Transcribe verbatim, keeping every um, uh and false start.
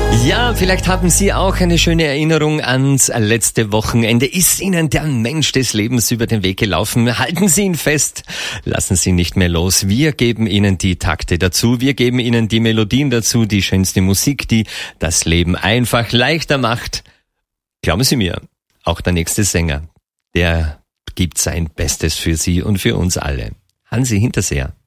Ja, vielleicht haben Sie auch eine schöne Erinnerung ans letzte Wochenende. Ist Ihnen der Mensch des Lebens über den Weg gelaufen? Halten Sie ihn fest, lassen Sie ihn nicht mehr los. Wir geben Ihnen die Takte dazu, wir geben Ihnen die Melodien dazu, die schönste Musik, die das Leben einfach leichter macht. Glauben Sie mir, auch der nächste Sänger, der gibt sein Bestes für Sie und für uns alle. Hansi Hinterseer.